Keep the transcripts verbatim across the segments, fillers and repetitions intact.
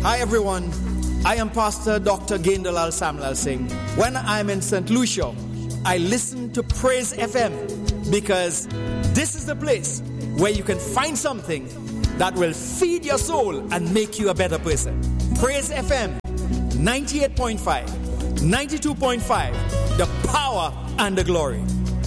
Hi everyone, I am Pastor Doctor Gaindalal Samuel Singh. When I'm in Saint Lucia, I listen to Praise F M because this is the place where you can find something that will feed your soul and make you a better person. Praise F M ninety-eight point five, ninety-two point five, the power and the glory.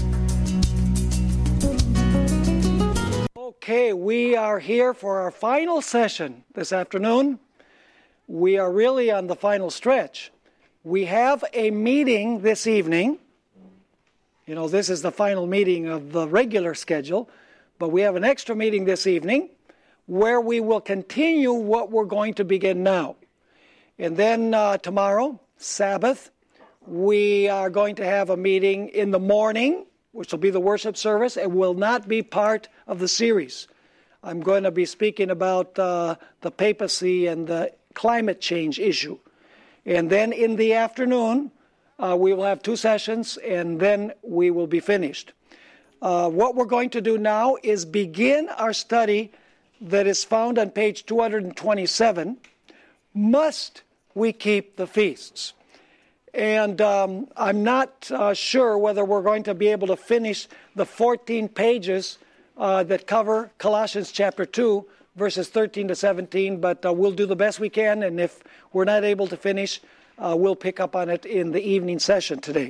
Okay, we are here for our final session this afternoon. We are really on the final stretch. We have a meeting this evening. You know, this is the final meeting of the regular schedule, but we have an extra meeting this evening where we will continue what we're going to begin now. And then uh, tomorrow, Sabbath, we are going to have a meeting in the morning, which will be the worship service. It will not be part of the series. I'm going to be speaking about uh, the papacy and the climate change issue. And then in the afternoon, uh, we will have two sessions, and then we will be finished. Uh, what we're going to do now is begin our study that is found on page two hundred twenty-seven, Must We Keep the Feasts? And um, I'm not uh, sure whether we're going to be able to finish the fourteen pages uh, that cover Colossians chapter two, verses thirteen to seventeen, but uh, we'll do the best we can, and if we're not able to finish, uh, we'll pick up on it in the evening session today.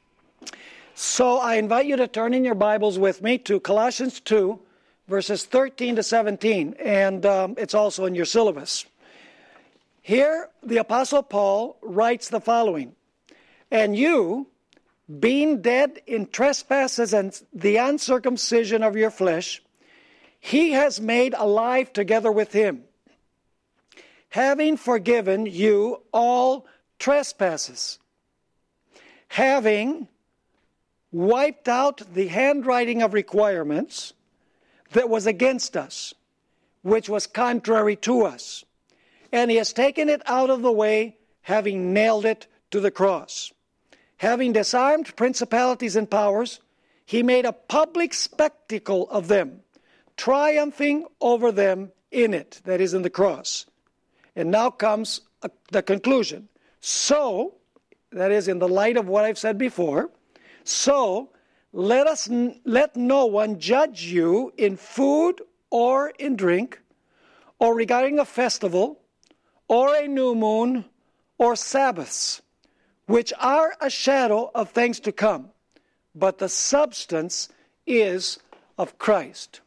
So I invite you to turn in your Bibles with me to Colossians two, verses thirteen to seventeen, and um, it's also in your syllabus. Here, the Apostle Paul writes the following: "And you, being dead in trespasses and the uncircumcision of your flesh, he has made alive together with him, having forgiven you all trespasses, having wiped out the handwriting of requirements that was against us, which was contrary to us. And he has taken it out of the way, having nailed it to the cross. Having disarmed principalities and powers, he made a public spectacle of them, triumphing over them in it," that is, in the cross. And now comes uh, the conclusion. "So," that is, in the light of what I've said before, "so let us n- let no one judge you in food or in drink, or regarding a festival, or a new moon, or Sabbaths, which are a shadow of things to come, but the substance is of Christ."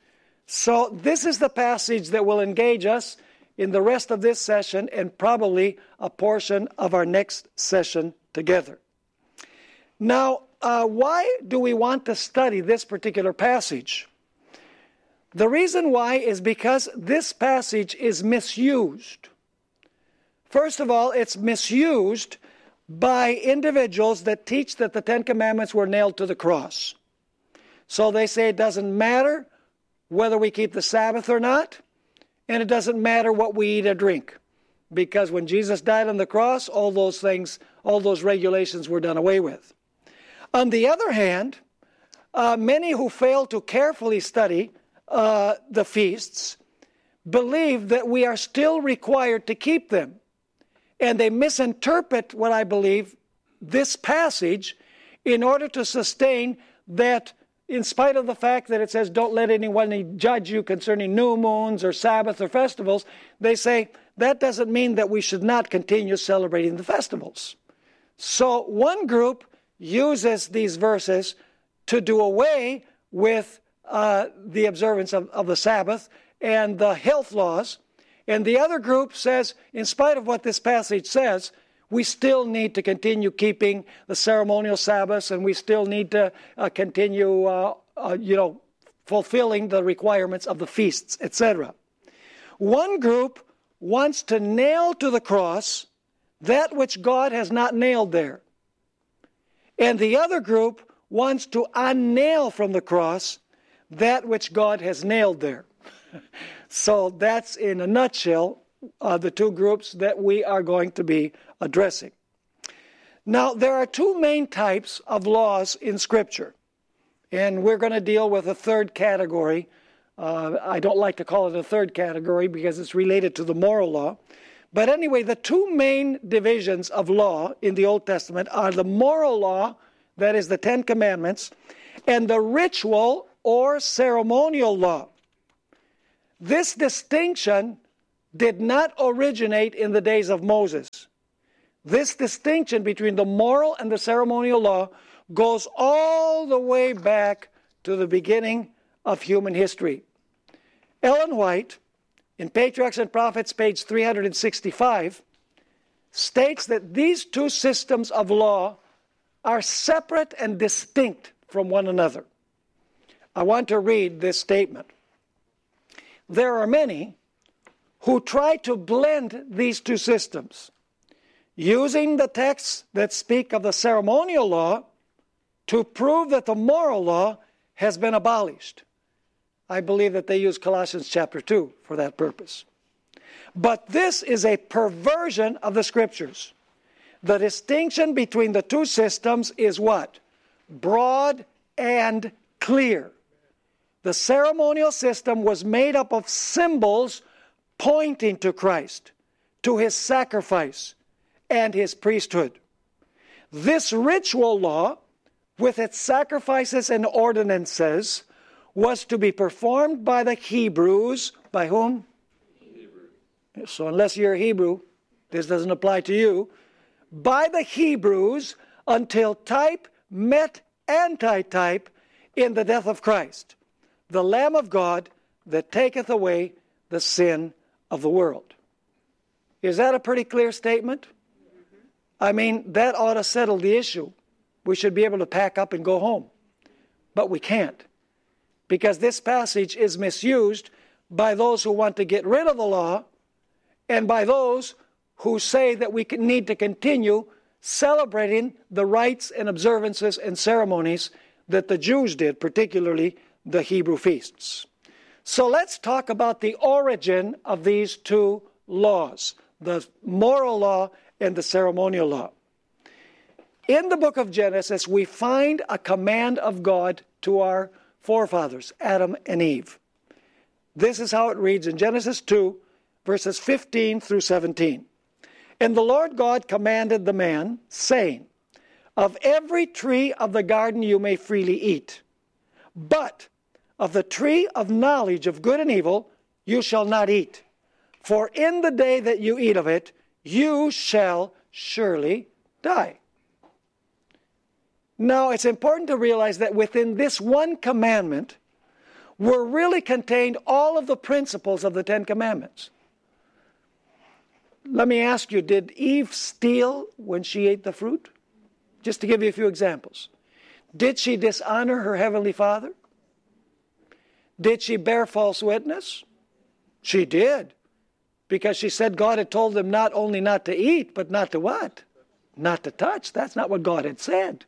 So this is the passage that will engage us in the rest of this session and probably a portion of our next session together. Now, uh, why do we want to study this particular passage? The reason why is because this passage is misused. First of all, it's misused by individuals that teach that the Ten Commandments were nailed to the cross. So they say it doesn't matter whether we keep the Sabbath or not, and it doesn't matter what we eat or drink, because when Jesus died on the cross, all those things, all those regulations were done away with. On the other hand, uh, many who fail to carefully study uh, the feasts believe that we are still required to keep them, and they misinterpret what I believe this passage in order to sustain that, in spite of the fact that it says, "Don't let anyone judge you concerning new moons or Sabbath or festivals," they say that doesn't mean that we should not continue celebrating the festivals. So one group uses these verses to do away with uh, the observance of, of the Sabbath and the health laws, and the other group says, in spite of what this passage says, we still need to continue keeping the ceremonial Sabbaths, and we still need to uh, continue, uh, uh, you know, fulfilling the requirements of the feasts, et cetera. One group wants to nail to the cross that which God has not nailed there. And the other group wants to unnail from the cross that which God has nailed there. So that's, in a nutshell, uh, the two groups that we are going to be addressing. Now, there are two main types of laws in Scripture, and we're going to deal with a third category. Uh, I don't like to call it a third category because it's related to the moral law, But anyway, the two main divisions of law in the Old Testament are the moral law, that is the Ten Commandments, and the ritual or ceremonial law. This distinction did not originate in the days of Moses. This distinction between the moral and the ceremonial law goes all the way back to the beginning of human history. Ellen White, in Patriarchs and Prophets, page three hundred sixty-five, states that these two systems of law are separate and distinct from one another. I want to read this statement. There are many who try to blend these two systems, using the texts that speak of the ceremonial law to prove that the moral law has been abolished. I believe that they use Colossians chapter two for that purpose. But this is a perversion of the Scriptures. The distinction between the two systems is what? Broad and clear. The ceremonial system was made up of symbols pointing to Christ, to his sacrifice, and his priesthood. This ritual law, with its sacrifices and ordinances, was to be performed by the Hebrews. By whom? Hebrew. So unless you're a Hebrew, this doesn't apply to you. By the Hebrews until type met antitype in the death of Christ, the Lamb of God that taketh away the sin of the world. Is that a pretty clear statement? I mean, that ought to settle the issue. We should be able to pack up and go home. But we can't, because this passage is misused by those who want to get rid of the law and by those who say that we need to continue celebrating the rites and observances and ceremonies that the Jews did, particularly the Hebrew feasts. So let's talk about the origin of these two laws, the moral law and the ceremonial law. In the book of Genesis, we find a command of God to our forefathers, Adam and Eve. This is how it reads in Genesis two, verses fifteen through seventeen. And the Lord God commanded the man, saying, of every tree of the garden you may freely eat, but of the tree of knowledge of good and evil you shall not eat. For in the day that you eat of it, you shall surely die. Now, it's important to realize that within this one commandment were really contained all of the principles of the Ten Commandments. Let me ask you, did Eve steal when she ate the fruit? Just to give you a few examples. Did she dishonor her heavenly Father? Did she bear false witness? She did. Because she said God had told them not only not to eat, but not to what? Not to touch. That's not what God had said.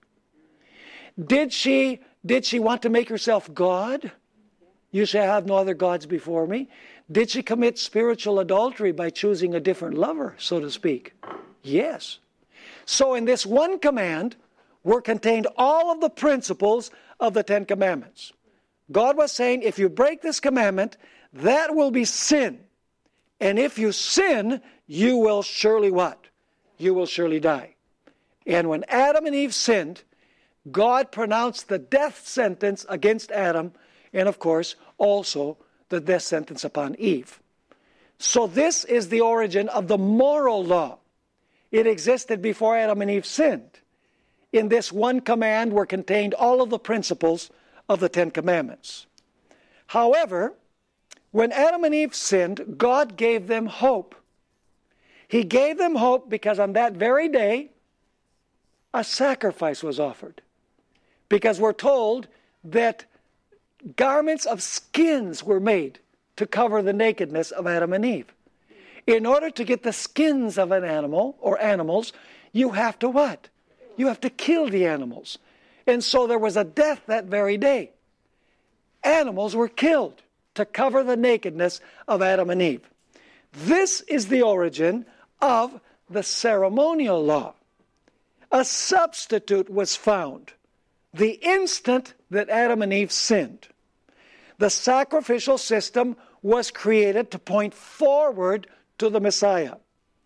Did she, did she want to make herself God? You shall have no other gods before me. Did she commit spiritual adultery by choosing a different lover, so to speak? Yes. So in this one command were contained all of the principles of the Ten Commandments. God was saying, if you break this commandment, that will be sin. And if you sin, you will surely what? You will surely die. And when Adam and Eve sinned, God pronounced the death sentence against Adam, and of course, also the death sentence upon Eve. So this is the origin of the moral law. It existed before Adam and Eve sinned. In this one command were contained all of the principles of the Ten Commandments. However, when Adam and Eve sinned, God gave them hope. He gave them hope because on that very day, a sacrifice was offered. Because we're told that garments of skins were made to cover the nakedness of Adam and Eve. In order to get the skins of an animal or animals, you have to what? You have to kill the animals. And so there was a death that very day. Animals were killed to cover the nakedness of Adam and Eve. This is the origin of the ceremonial law. A substitute was found the instant that Adam and Eve sinned. The sacrificial system was created to point forward to the Messiah.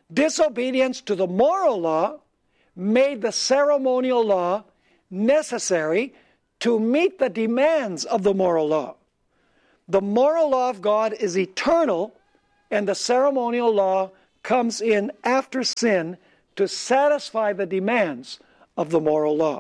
Disobedience to the moral law made the ceremonial law necessary to meet the demands of the moral law. The moral law of God is eternal, and the ceremonial law comes in after sin to satisfy the demands of the moral law.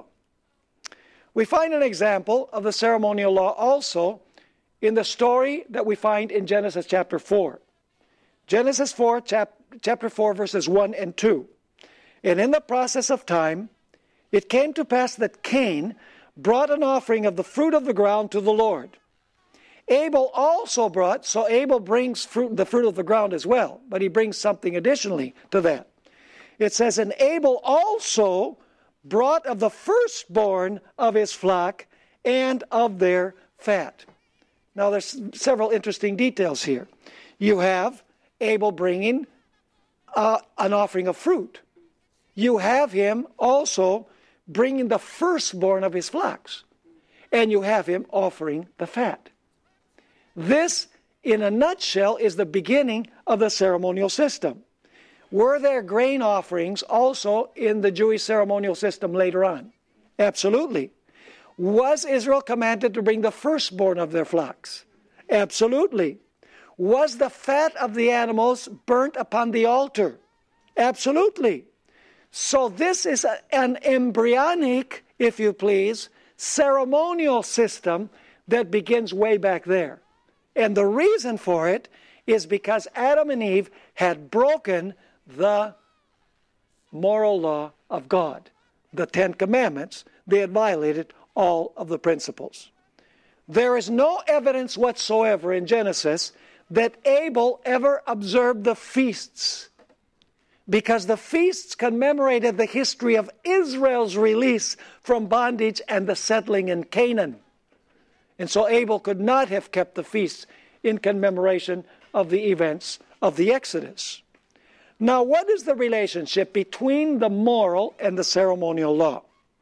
We find an example of the ceremonial law also in the story that we find in Genesis chapter four. Genesis four, chap- chapter four, verses one and two. And in the process of time, it came to pass that Cain brought an offering of the fruit of the ground to the Lord. Abel also brought, so Abel brings fruit, the fruit of the ground as well, but he brings something additionally to that. It says, and Abel also brought of the firstborn of his flock and of their fat. Now there's several interesting details here. You have Abel bringing uh, an offering of fruit. You have him also bringing the firstborn of his flocks. And you have him offering the fat. This, in a nutshell, is the beginning of the ceremonial system. Were there grain offerings also in the Jewish ceremonial system later on? Absolutely. Was Israel commanded to bring the firstborn of their flocks? Absolutely. Was the fat of the animals burnt upon the altar? Absolutely. So this is a, an embryonic, if you please, ceremonial system that begins way back there. And the reason for it is because Adam and Eve had broken the moral law of God, the Ten Commandments. They had violated all of the principles. There is no evidence whatsoever in Genesis that Abel ever observed the feasts, because the feasts commemorated the history of Israel's release from bondage and the settling in Canaan. And so Abel could not have kept the feasts in commemoration of the events of the Exodus. Now, what is the relationship between the moral and the ceremonial law?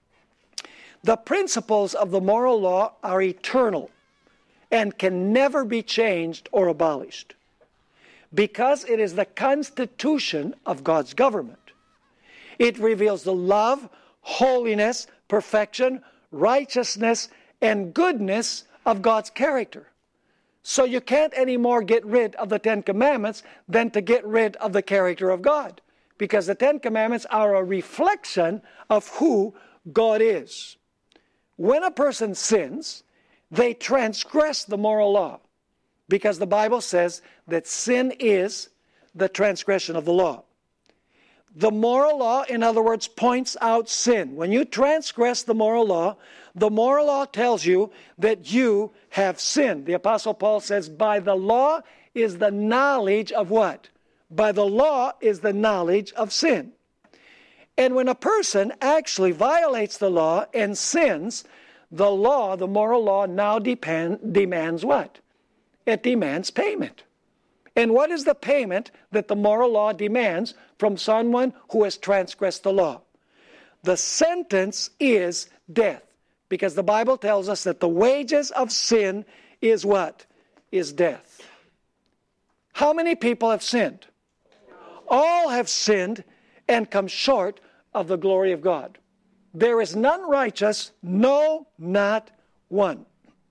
The principles of the moral law are eternal and can never be changed or abolished, because it is the constitution of God's government. It reveals the love, holiness, perfection, righteousness, and goodness of God's character. So you can't anymore get rid of the Ten Commandments than to get rid of the character of God, because the Ten Commandments are a reflection of who God is. When a person sins, they transgress the moral law, because the Bible says that sin is the transgression of the law. The moral law, in other words, points out sin. When you transgress the moral law, the moral law tells you that you have sinned. The Apostle Paul says, by the law is the knowledge of what? By the law is the knowledge of sin. And when a person actually violates the law and sins, the law, the moral law, now depend, demands what? It demands payment. And what is the payment that the moral law demands from someone who has transgressed the law? The sentence is death, because the Bible tells us that the wages of sin is what? Is death. How many people have sinned? All have sinned and come short of the glory of God. There is none righteous, no, not one.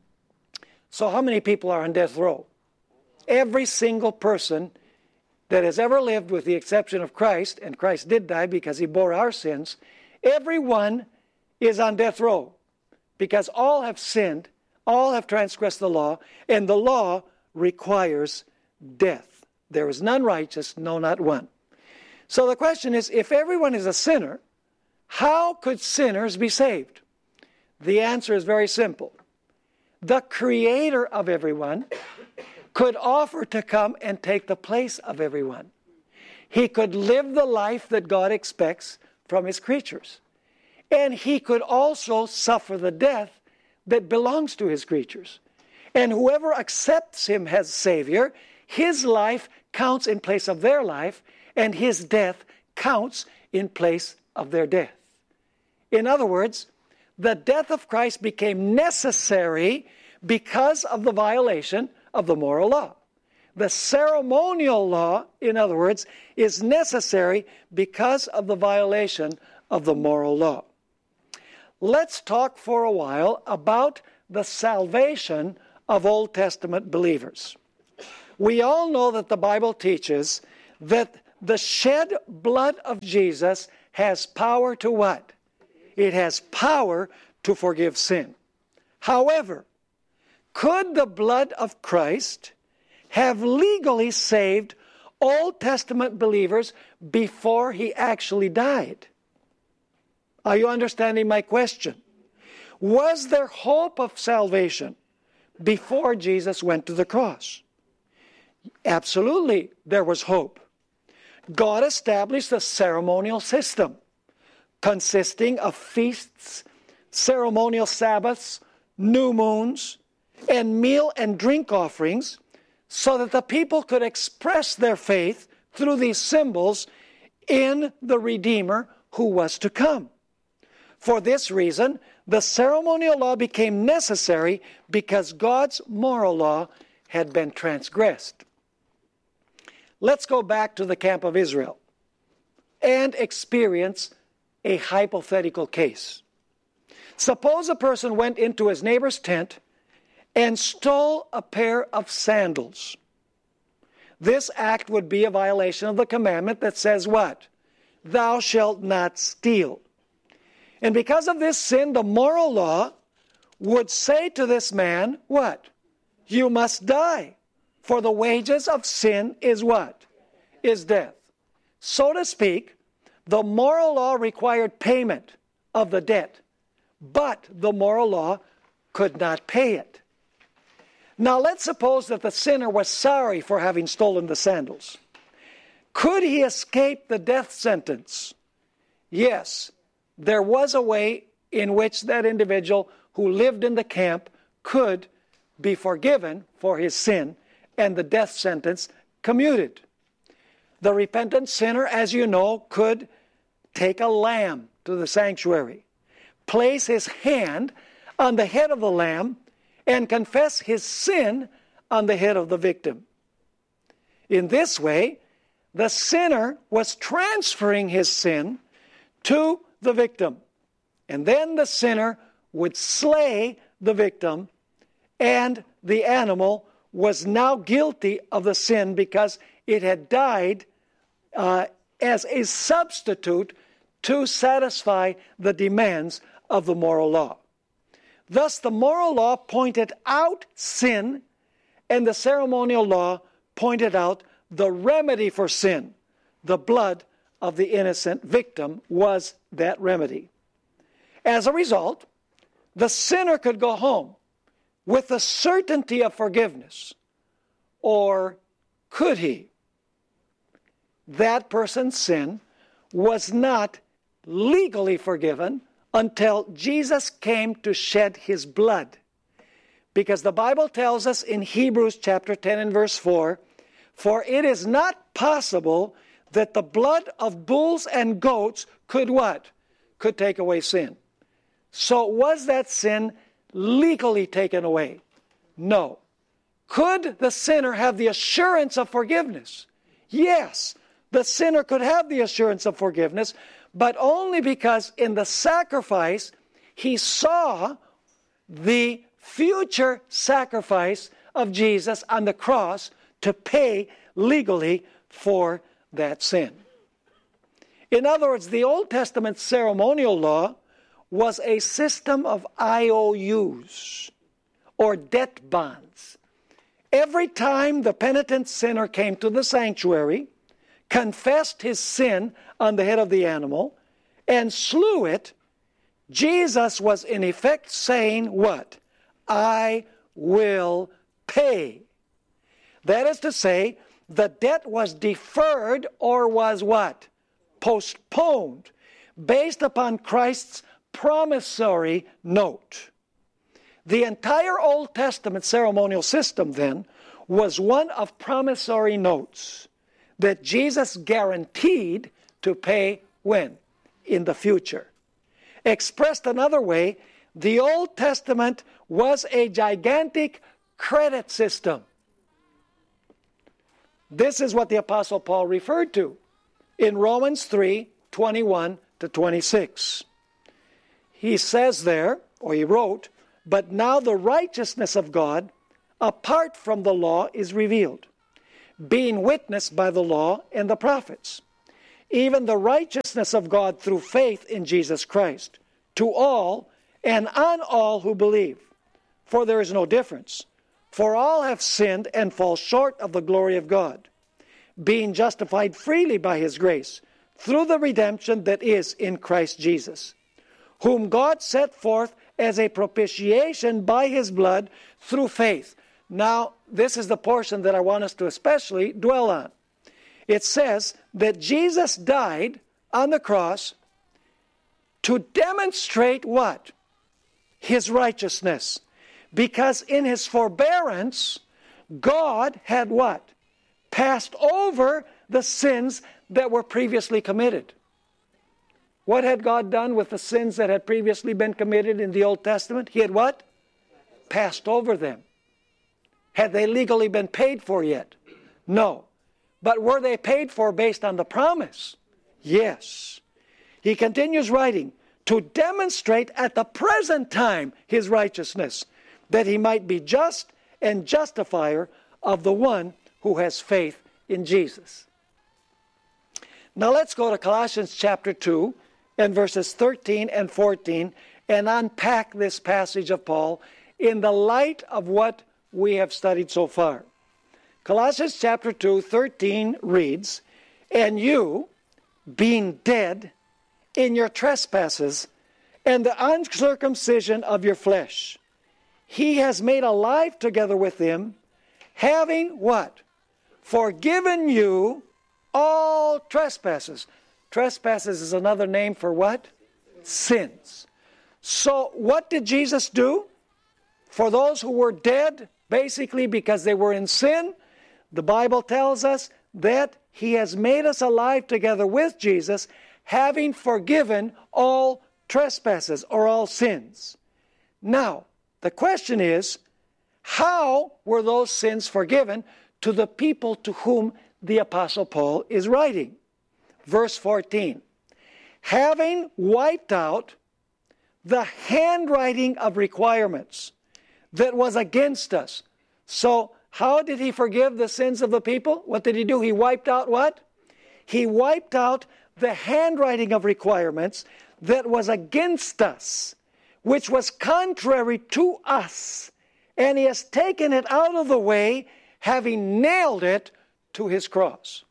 So how many people are on death row? Every single person that has ever lived, with the exception of Christ, and Christ did die because he bore our sins, everyone is on death row, because all have sinned, all have transgressed the law, and the law requires death. There is none righteous, no, not one. So the question is, if everyone is a sinner, how could sinners be saved? The answer is very simple. The Creator of everyone could offer to come and take the place of everyone. He could live the life that God expects from his creatures. And he could also suffer the death that belongs to his creatures. And whoever accepts him as Savior, his life counts in place of their life, and his death counts in place of their death. In other words, the death of Christ became necessary because of the violation of the moral law. The ceremonial law, in other words, is necessary because of the violation of the moral law. Let's talk for a while about the salvation of Old Testament believers. We all know that the Bible teaches that the shed blood of Jesus has power to what? It has power to forgive sin. However, could the blood of Christ have legally saved Old Testament believers before he actually died? Are you understanding my question? Was there hope of salvation before Jesus went to the cross? Absolutely, there was hope. God established a ceremonial system consisting of feasts, ceremonial Sabbaths, new moons, and meal and drink offerings, so that the people could express their faith through these symbols in the Redeemer who was to come. For this reason, the ceremonial law became necessary because God's moral law had been transgressed. Let's go back to the camp of Israel and experience a hypothetical case. Suppose a person went into his neighbor's tent and stole a pair of sandals. This act would be a violation of the commandment that says what? Thou shalt not steal. And because of this sin, the moral law would say to this man, what? You must die. For the wages of sin is what? Is death. So to speak, the moral law required payment of the debt, but the moral law could not pay it. Now let's suppose that the sinner was sorry for having stolen the sandals. Could he escape the death sentence? Yes, there was a way in which that individual who lived in the camp could be forgiven for his sin and the death sentence commuted. The repentant sinner, as you know, could take a lamb to the sanctuary, place his hand on the head of the lamb, and confess his sin on the head of the victim. In this way, the sinner was transferring his sin to the victim. And then the sinner would slay the victim, and the animal was now guilty of the sin because it had died uh, as a substitute to satisfy the demands of the moral law. Thus, the moral law pointed out sin, and the ceremonial law pointed out the remedy for sin. The blood of the innocent victim was that remedy. As a result, the sinner could go home with the certainty of forgiveness. Or could he? That person's sin was not legally forgiven until Jesus came to shed his blood. Because the Bible tells us in Hebrews chapter ten and verse four, for it is not possible that the blood of bulls and goats could what? Could take away sin. So was that sin legally taken away? No. Could the sinner have the assurance of forgiveness? Yes, the sinner could have the assurance of forgiveness, but only because in the sacrifice he saw the future sacrifice of Jesus on the cross to pay legally for that sin. In other words, the Old Testament ceremonial law was a system of I O Us, or debt bonds. Every time the penitent sinner came to the sanctuary, confessed his sin on the head of the animal, and slew it, Jesus was in effect saying what? I will pay. That is to say, the debt was deferred or was what? Postponed, based upon Christ's promissory note. The entire Old Testament ceremonial system, then, was one of promissory notes that Jesus guaranteed to pay when? In the future. Expressed another way, the Old Testament was a gigantic credit system. This is what the Apostle Paul referred to in Romans three, twenty-one to twenty-six. He says there, or he wrote, "But now the righteousness of God, apart from the law, is revealed, being witnessed by the law and the prophets, even the righteousness of God through faith in Jesus Christ, to all and on all who believe. For there is no difference. For all have sinned and fall short of the glory of God, being justified freely by His grace, through the redemption that is in Christ Jesus, whom God set forth as a propitiation by His blood through faith." Now, this is the portion that I want us to especially dwell on. It says that Jesus died on the cross to demonstrate what? His righteousness. Because in His forbearance, God had what? Passed over the sins that were previously committed. What had God done with the sins that had previously been committed in the Old Testament? He had what? Passed over them. Had they legally been paid for yet? No. But were they paid for based on the promise? Yes. He continues writing, "To demonstrate at the present time His righteousness, that He might be just and justifier of the one who has faith in Jesus." Now let's go to Colossians chapter two and verses thirteen and fourteen and unpack this passage of Paul in the light of what we have studied so far. Colossians chapter two, thirteen reads, "And you, being dead in your trespasses and the uncircumcision of your flesh, He has made alive together with Him, having" what? "Forgiven you all trespasses." Trespasses is another name for what? Sins. So what did Jesus do? For those who were dead, basically because they were in sin, the Bible tells us that He has made us alive together with Jesus, having forgiven all trespasses or all sins. Now, the question is, how were those sins forgiven to the people to whom the Apostle Paul is writing? Verse fourteen, "Having wiped out the handwriting of requirements that was against us." So, how did He forgive the sins of the people? What did He do? He wiped out what? He wiped out the handwriting of requirements that was against us, which was contrary to us. And He has taken it out of the way, having nailed it to His cross.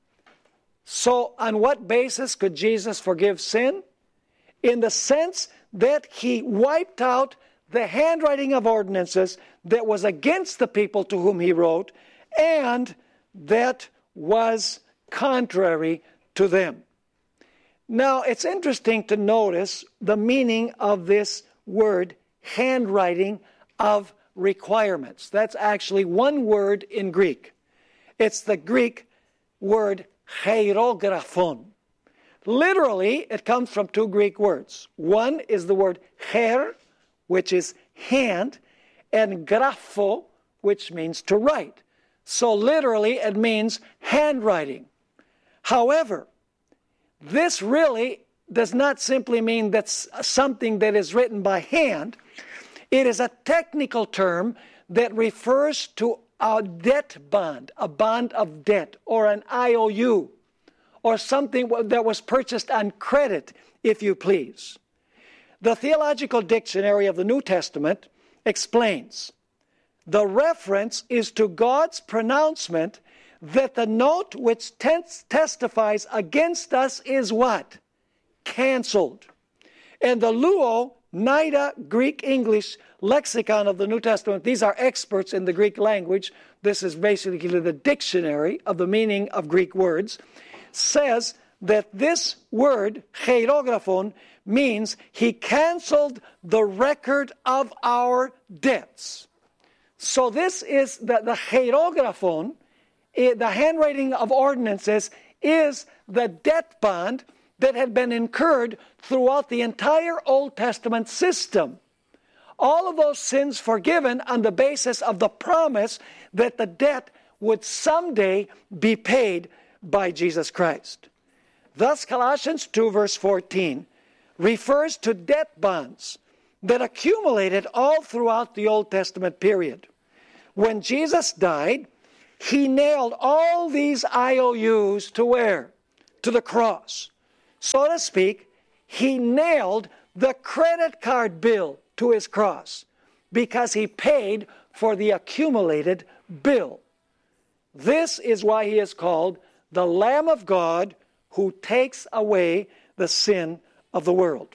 So, on what basis could Jesus forgive sin? In the sense that He wiped out the handwriting of ordinances that was against the people to whom He wrote, and that was contrary to them. Now, it's interesting to notice the meaning of this word, handwriting of requirements. That's actually one word in Greek. It's the Greek word hierographon. Literally, it comes from two Greek words. One is the word her, which is hand, and grapho, which means to write. So literally, it means handwriting. However, this really does not simply mean that's something that is written by hand. It is a technical term that refers to a debt bond, a bond of debt, or an I O U, or something that was purchased on credit, if you please. The Theological Dictionary of the New Testament explains, the reference is to God's pronouncement that the note which tes- testifies against us is what? Canceled. And the Luo Nida Greek-English lexicon of the New Testament, these are experts in the Greek language, this is basically the dictionary of the meaning of Greek words, says that this word, hierographon, means He canceled the record of our debts. So this is the, the hierographon, the handwriting of ordinances, is the debt bond that had been incurred throughout the entire Old Testament system. All of those sins forgiven on the basis of the promise that the debt would someday be paid by Jesus Christ. Thus, Colossians two, verse fourteen, refers to debt bonds that accumulated all throughout the Old Testament period. When Jesus died, he nailed all these I O Us to where? To the cross. So to speak, he nailed the credit card bill to his cross because he paid for the accumulated bill. This is why he is called the Lamb of God who takes away the sin of the world.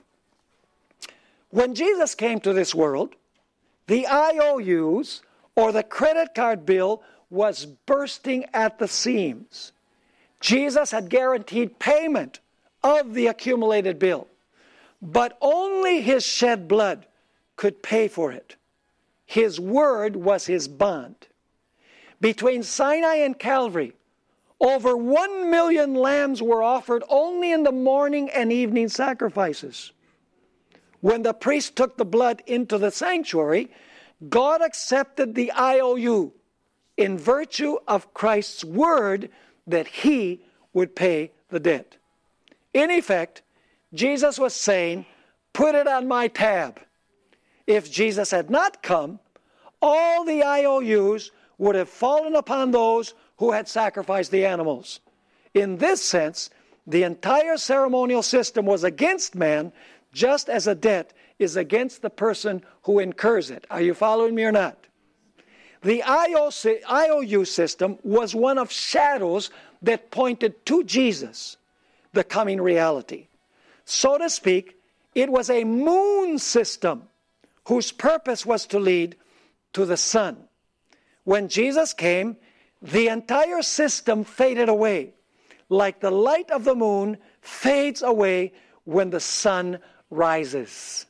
When Jesus came to this world, the I O Us, or the credit card bill, was bursting at the seams. Jesus had guaranteed payment of the accumulated bill, but only his shed blood could pay for it. His word was his bond. Between Sinai and Calvary, over one million lambs were offered only in the morning and evening sacrifices. When the priest took the blood into the sanctuary, God accepted the I O U in virtue of Christ's word that he would pay the debt. In effect, Jesus was saying, put it on my tab. If Jesus had not come, all the I O Us would have fallen upon those who had sacrificed the animals. In this sense, the entire ceremonial system was against man, just as a debt is against the person who incurs it. Are you following me or not? The I O U system was one of shadows that pointed to Jesus, the coming reality. So to speak, it was a moon system whose purpose was to lead to the sun. When Jesus came, the entire system faded away, like the light of the moon fades away when the sun rises.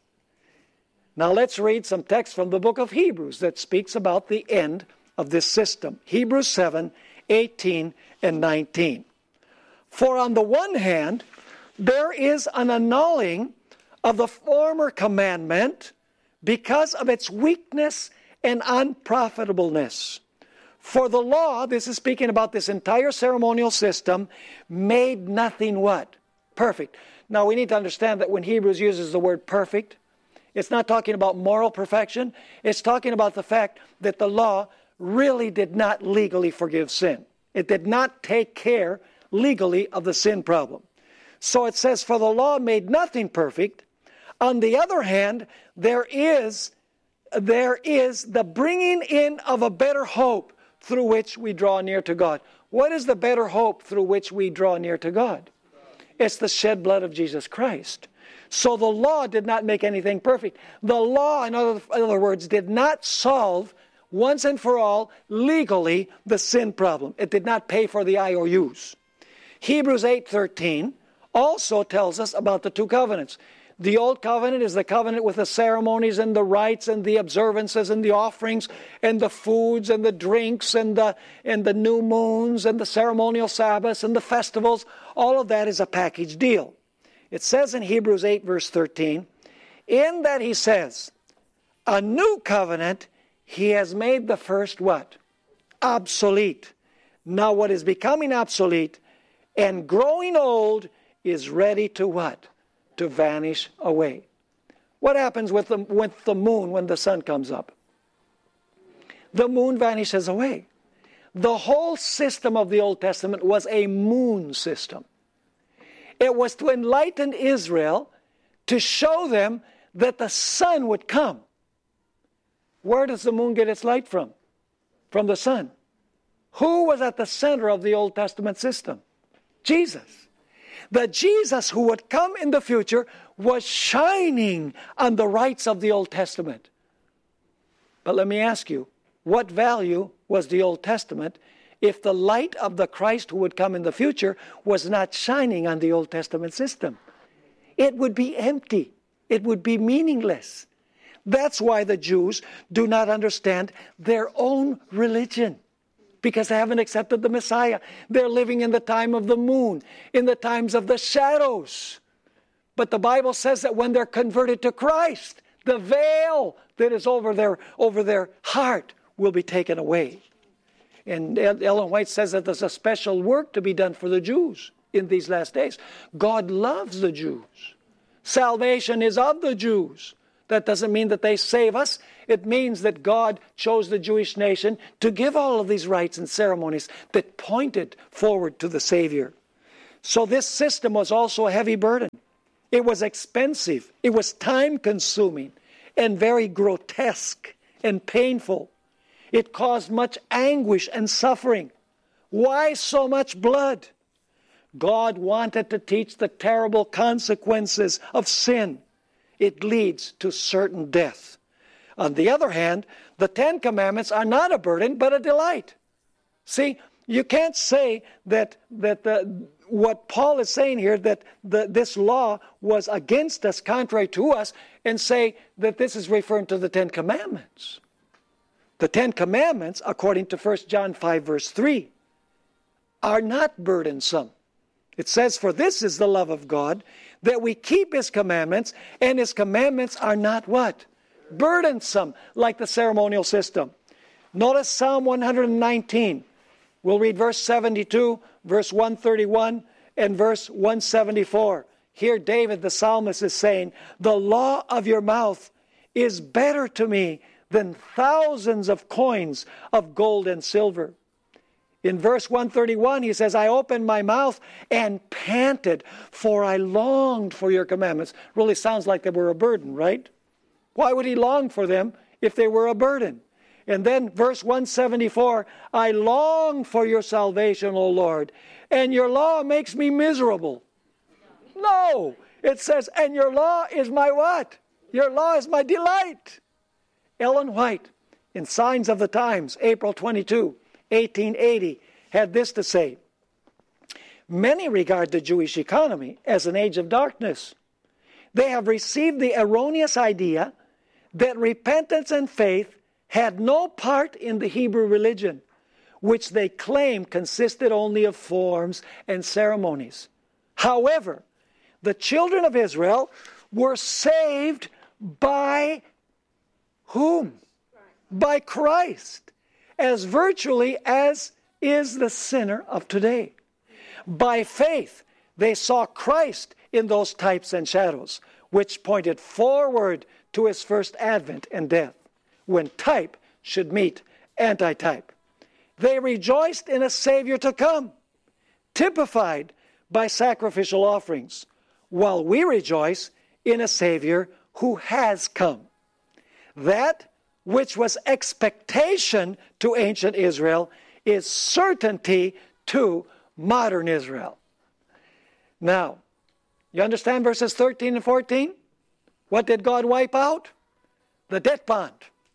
Now let's read some text from the book of Hebrews that speaks about the end of this system. Hebrews seven, eighteen and nineteen. For on the one hand, there is an annulling of the former commandment because of its weakness and unprofitableness. For the law, this is speaking about this entire ceremonial system, made nothing what? Perfect. Now we need to understand that when Hebrews uses the word perfect, it's not talking about moral perfection. It's talking about the fact that the law really did not legally forgive sin. It did not take care legally of the sin problem. So it says, for the law made nothing perfect. On the other hand, there is, there is the bringing in of a better hope through which we draw near to God. What is the better hope through which we draw near to God? It's the shed blood of Jesus Christ. So the law did not make anything perfect. The law, in other, in other words, did not solve once and for all legally the sin problem. It did not pay for the I O Us. Hebrews eight thirteen also tells us about the two covenants. The old covenant is the covenant with the ceremonies and the rites and the observances and the offerings and the foods and the drinks and the, and the new moons and the ceremonial Sabbaths and the festivals. All of that is a package deal. It says in Hebrews eight verse thirteen, in that he says, a new covenant, he has made the first what? Obsolete. Now what is becoming obsolete and growing old is ready to what? To vanish away. What happens with the, with the moon when the sun comes up? The moon vanishes away. The whole system of the Old Testament was a moon system. It was to enlighten Israel, to show them that the sun would come. Where does the moon get its light from? From the sun. Who was at the center of the Old Testament system? Jesus. The Jesus who would come in the future was shining on the rites of the Old Testament. But let me ask you, what value was the Old Testament if the light of the Christ who would come in the future was not shining on the Old Testament system? It would be empty. It would be meaningless. That's why the Jews do not understand their own religion, because they haven't accepted the Messiah. They're living in the time of the moon, in the times of the shadows. But the Bible says that when they're converted to Christ, the veil that is over their, over their heart will be taken away. And Ellen White says that there's a special work to be done for the Jews in these last days. God loves the Jews. Salvation is of the Jews. That doesn't mean that they save us. It means that God chose the Jewish nation to give all of these rites and ceremonies that pointed forward to the Savior. So this system was also a heavy burden. It was expensive. It was time-consuming and very grotesque and painful. It caused much anguish and suffering. Why so much blood? God wanted to teach the terrible consequences of sin. It leads to certain death. On the other hand, the Ten Commandments are not a burden, but a delight. See, you can't say that that the, what Paul is saying here, that the, this law was against us, contrary to us, and say that this is referring to the Ten Commandments. The Ten Commandments, according to First John five, verse three, are not burdensome. It says, "For this is the love of God, that we keep His commandments, and His commandments are not" what? Burdensome, like the ceremonial system. Notice Psalm one nineteen. We'll read verse seventy-two, verse one thirty-one, and verse one seventy-four. Here David the psalmist is saying, "The law of your mouth is better to me than thousands of coins of gold and silver." In verse one thirty-one, he says, "I opened my mouth and panted, for I longed for your commandments." Really sounds like they were a burden, right? Why would he long for them if they were a burden? And then verse one seventy-four, "I long for your salvation, O Lord, and your law makes me miserable." No, it says, "And your law is my" what? Your law is my delight. Ellen White, in Signs of the Times, April twenty-second, eighteen eighty, had this to say: "Many regard the Jewish economy as an age of darkness. They have received the erroneous idea that repentance and faith had no part in the Hebrew religion, which they claim consisted only of forms and ceremonies. However, the children of Israel were saved by whom? By Christ, as virtually as is the sinner of today. By faith, they saw Christ in those types and shadows, which pointed forward to His first advent and death, when type should meet antitype. They rejoiced in a Savior to come, typified by sacrificial offerings, while we rejoice in a Savior who has come. That which was expectation to ancient Israel is certainty to modern Israel." Now, you understand verses thirteen and fourteen? What did God wipe out? The debt bond,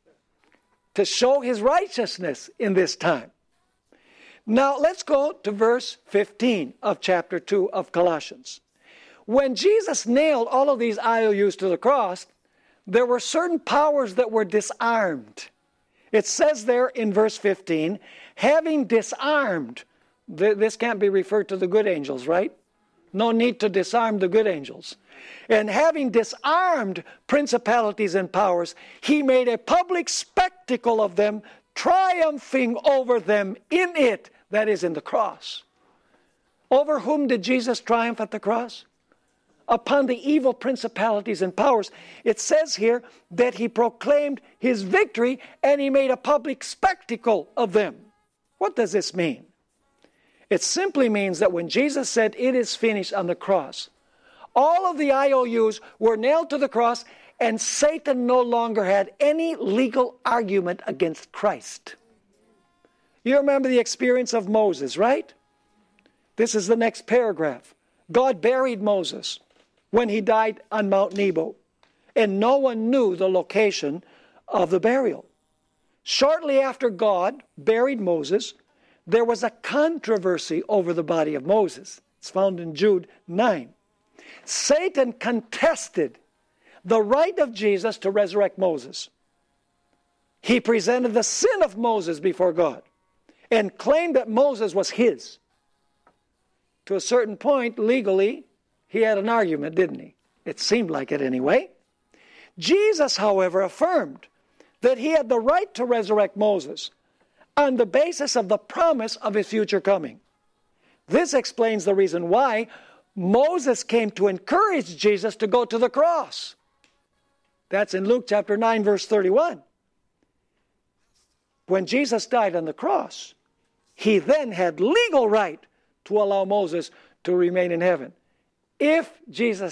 to show His righteousness in this time. Now, let's go to verse fifteen of chapter two of Colossians. When Jesus nailed all of these I O Us to the cross, there were certain powers that were disarmed. It says there in verse fifteen, "having disarmed," th- this can't be referred to the good angels, right? No need to disarm the good angels. "And having disarmed principalities and powers, He made a public spectacle of them, triumphing over them in it," that is, in the cross. Over whom did Jesus triumph at the cross? Upon the evil principalities and powers. It says here that He proclaimed His victory and He made a public spectacle of them. What does this mean? It simply means that when Jesus said, "It is finished" on the cross, all of the I O Us were nailed to the cross, and Satan no longer had any legal argument against Christ. You remember the experience of Moses, right? This is the next paragraph. God buried Moses when he died on Mount Nebo, and no one knew the location of the burial. Shortly after God buried Moses, there was a controversy over the body of Moses. It's found in Jude nine. Satan contested the right of Jesus to resurrect Moses. He presented the sin of Moses before God and claimed that Moses was his. To a certain point, legally, he had an argument, didn't he? It seemed like it anyway. Jesus, however, affirmed that he had the right to resurrect Moses on the basis of the promise of his future coming. This explains the reason why Moses came to encourage Jesus to go to the cross. That's in Luke chapter nine, verse thirty-one. When Jesus died on the cross, he then had legal right to allow Moses to remain in heaven. If Jesus